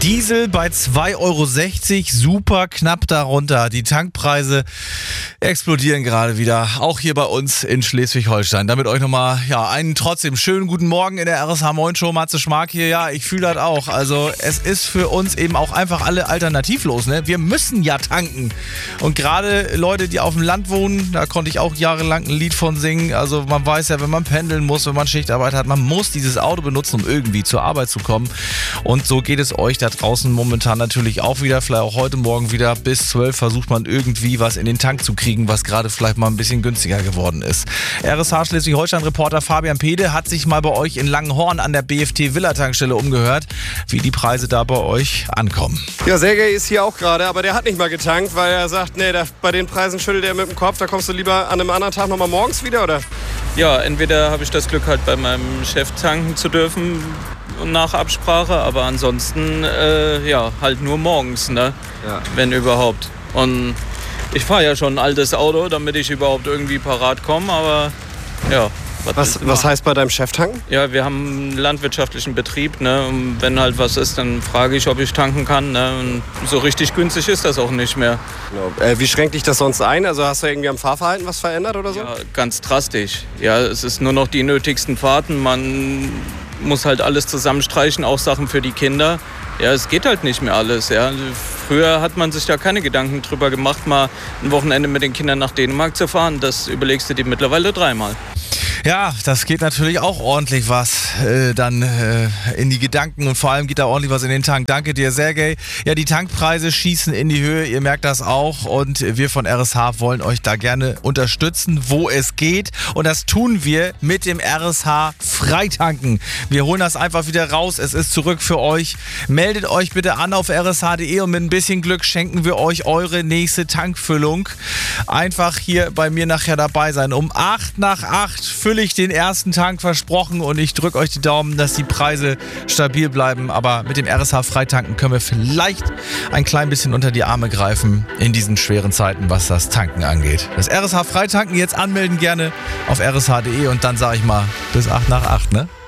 Diesel bei 2,60 €, super knapp darunter. Die Tankpreise explodieren gerade wieder, auch hier bei uns in Schleswig-Holstein. Damit euch nochmal einen trotzdem schönen guten Morgen in der RSH Moin Show. Matze Schmark hier, ich fühle das auch. Also es ist für uns eben auch einfach alle alternativlos. Ne? Wir müssen ja tanken. Und gerade Leute, die auf dem Land wohnen, da konnte ich auch jahrelang ein Lied von singen. Also man weiß ja, wenn man pendeln muss, wenn man Schichtarbeit hat, man muss dieses Auto benutzen, um irgendwie zur Arbeit zu kommen. Und so geht es euch da draußen momentan natürlich auch wieder. Vielleicht auch heute Morgen wieder bis 12 versucht man irgendwie was in den Tank zu kriegen, was gerade vielleicht mal ein bisschen günstiger geworden ist. RSH Schleswig-Holstein-Reporter Fabian Pede hat sich mal bei euch in Langenhorn an der BFT-Villa-Tankstelle umgehört, wie die Preise da bei euch ankommen. Ja, Sergej ist hier auch gerade, aber der hat nicht mal getankt, weil er sagt, nee, bei den Preisen schüttelt er mit dem Kopf. Da kommst du lieber an einem anderen Tag nochmal morgens wieder, oder? Ja, entweder habe ich das Glück, halt bei meinem Chef tanken zu dürfen nach Absprache, aber ansonsten halt nur morgens, ne? Ja. Wenn überhaupt. Und ich fahre ja schon ein altes Auto, damit ich überhaupt irgendwie parat komme, aber ja. Was heißt bei deinem Chef tanken? Ja, wir haben einen landwirtschaftlichen Betrieb, ne? Und wenn halt was ist, dann frage ich, ob ich tanken kann, ne? Und so richtig günstig ist das auch nicht mehr. Genau. Wie schränkt dich das sonst ein? Also hast du irgendwie am Fahrverhalten was verändert oder so? Ja, ganz drastisch. Ja, es ist nur noch die nötigsten Fahrten. Man muss halt alles zusammenstreichen, auch Sachen für die Kinder. Ja, es geht halt nicht mehr alles. Ja. Früher hat man sich da keine Gedanken drüber gemacht, mal ein Wochenende mit den Kindern nach Dänemark zu fahren. Das überlegst du dir mittlerweile dreimal. Ja, das geht natürlich auch ordentlich was in die Gedanken und vor allem geht da ordentlich was in den Tank. Danke dir, Sergej. Ja, die Tankpreise schießen in die Höhe, ihr merkt das auch und wir von RSH wollen euch da gerne unterstützen, wo es geht und das tun wir mit dem RSH Freitanken. Wir holen das einfach wieder raus, es ist zurück für euch. Meldet euch bitte an auf rsh.de und mit ein bisschen Glück schenken wir euch eure nächste Tankfüllung. Einfach hier bei mir nachher dabei sein. Um 8 nach 8 fülle ich den ersten Tank, versprochen, und ich drücke euch die Daumen, dass die Preise stabil bleiben. Aber mit dem RSH Freitanken können wir vielleicht ein klein bisschen unter die Arme greifen in diesen schweren Zeiten, was das Tanken angeht. Das RSH Freitanken jetzt anmelden gerne auf rsh.de und dann sage ich mal bis 8 nach 8, ne?